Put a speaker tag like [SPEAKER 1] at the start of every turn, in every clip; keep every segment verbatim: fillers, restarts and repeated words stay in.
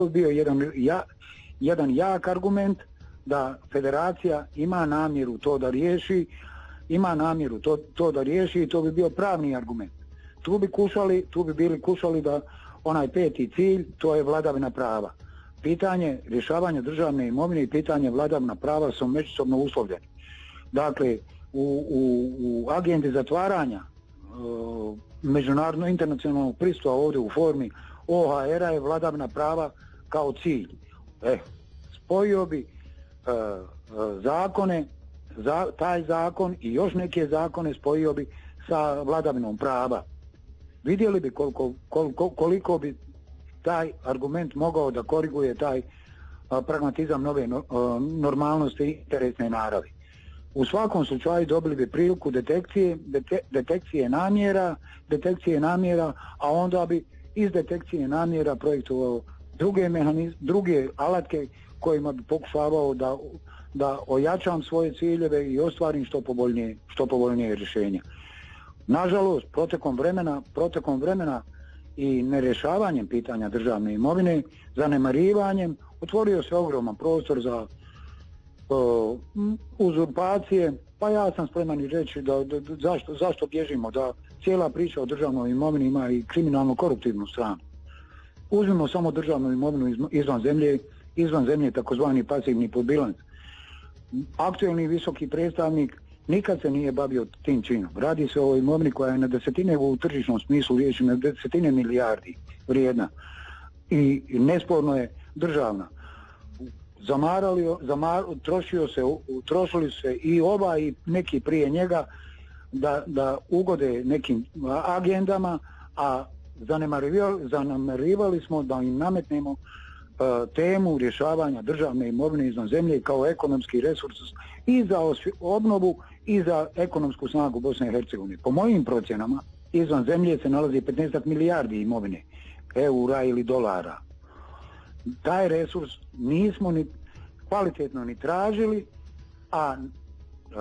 [SPEAKER 1] bio jedan, ja, jedan jak argument da federacija ima namjeru to da riješi, ima namjeru to, to da riješi i to bi bio pravni argument. Tu bi kušali, tu bi bili kušali da onaj peti cilj, to je vladavina prava. Pitanje rješavanja državne imovine i pitanje vladavina prava su međusobno uslovljeni. Dakle, u, u, u agendi zatvaranja uh, međunarodno internacionalnog pristupa ovdje u formi O H R-a je vladavina prava kao cilj. E, spojio bi uh, uh, zakone, za, taj zakon i još neke zakone spojio bi sa vladavinom prava. Vidjeli bi koliko, koliko, koliko bi taj argument mogao da koriguje taj a, pragmatizam nove no, a, normalnosti i interesne naravi. U svakom slučaju dobili bi priliku detekcije, dete, detekcije namjera, detekcije namjera, a onda bi iz detekcije namjera projektovao druge mehanizme, druge alatke kojima bi pokušavao da, da ojačam svoje ciljeve i ostvarim što povoljnije, što povoljnije rješenja. Nažalost, protekom vremena, protekom vremena i nerješavanjem pitanja državne imovine, zanemarivanjem, otvorio se ogroman prostor za uh, uzurpacije, pa ja sam spreman i reći da, da, da zašto, zašto bježimo, da cijela priča o državnoj imovini ima i kriminalno-koruptivnu stranu. Uzmimo samo državnu imovinu izvan zemlje, izvan zemlje takozvani pasivni podbilans. Aktuelni visoki predstavnik nikad se nije bavio tim činom. Radi se o imovini koja je na desetine u tržišnom smislu riječi, na desetine milijardi vrijedna. I nesporno je državna. Zamarali, zamar, trošio se, trošili se i ova i neki prije njega da, da ugode nekim agendama, a zanemarivali, zanemarivali smo da im nametnemo temu rješavanja državne imovine izvan zemlje kao ekonomski resurs i za obnovu i za ekonomsku snagu Bosne i Hercegovine. Po mojim procjenama, izvan zemlje se nalazi petnaest milijardi imovine, eura ili dolara. Taj resurs nismo ni kvalitetno ni tražili, a e,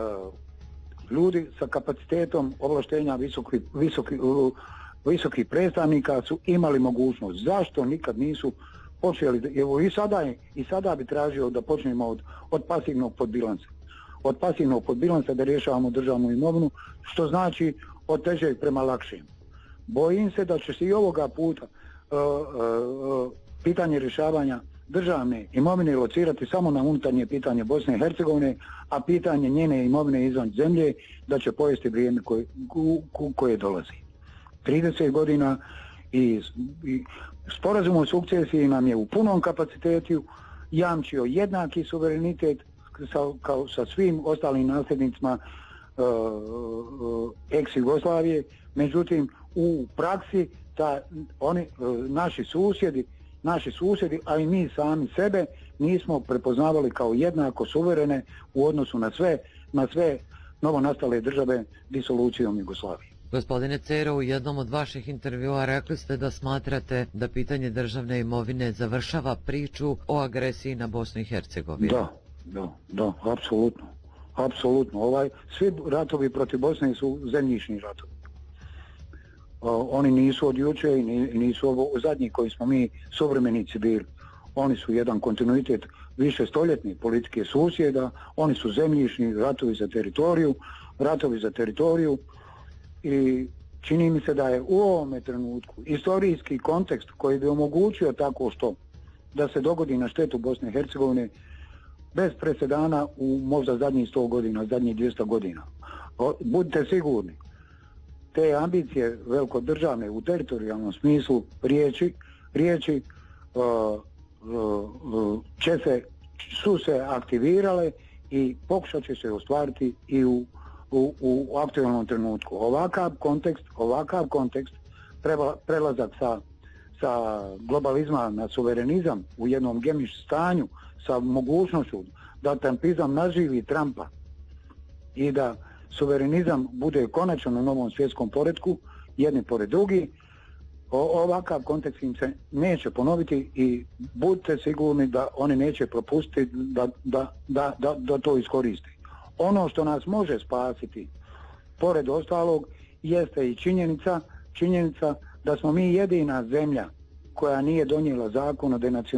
[SPEAKER 1] ljudi sa kapacitetom ovlaštenja visoki, visoki, visokih predstavnika su imali mogućnost. Zašto nikad nisu počeli? Evo i sada, je, i sada bi tražio da počnemo od, od pasivnog podbilansa. Od pasivnog podbilansa da rješavamo državnu imovinu, što znači od težeg prema lakšem. Bojim se da će se i ovoga puta uh, uh, pitanje rješavanja državne imovine locirati samo na unutarnje pitanje Bosne i Hercegovine, a pitanje njene imovine izvan zemlje da će pojesti vrijeme koje, koje dolazi. trideset godina i, i sporazum o sukcesiji nam je u punom kapacitetu jamčio jednaki suverenitet sa, kao sa svim ostalim nasljednicima uh, uh, ex-Jugoslavije, međutim u praksi ta, oni, uh, naši susjedi, naši susjedi, a i mi sami sebe nismo prepoznavali kao jednako suverene u odnosu na sve, na sve novonastale države disolucijom Jugoslavije.
[SPEAKER 2] Gospodine Cero, u jednom od vaših intervjua rekli ste da smatrate da pitanje državne imovine završava priču o agresiji na Bosnu i Hercegovinu.
[SPEAKER 1] Da, da, da, apsolutno. Apsolutno. Ovaj, svi ratovi protiv Bosne su zemljišni ratovi. O, oni nisu od juče i nisu ovo zadnji koji smo mi suvremenici bili. Oni su jedan kontinuitet više stoljetne politike susjeda, oni su zemljišni ratovi za teritoriju, ratovi za teritoriju. I čini mi se da je u ovome trenutku istorijski kontekst koji bi omogućio tako što da se dogodi na štetu Bosne i Hercegovine bez presedana u možda zadnjih sto godina, zadnjih dvjesto godina. Budite sigurni, te ambicije velikodržavne u teritorijalnom smislu riječi, riječi uh, uh, će se, su se aktivirale i pokušat će se ostvariti i u U, u aktualnom trenutku. Ovakav kontekst, ovakav kontekst treba, prelazak sa, sa globalizma na suverenizam u jednom gemiš stanju sa mogućnošću da trampizam naživi Trumpa i da suverenizam bude konačno na novom svjetskom poretku, jedni pored drugi, o, ovakav kontekst im se neće ponoviti i budite sigurni da oni neće propustiti da, da, da, da, da to iskoristi. Ono što nas može spasiti, pored ostalog, jeste i činjenica, činjenica da smo mi jedina zemlja koja nije donijela zakon o denacionalizaciji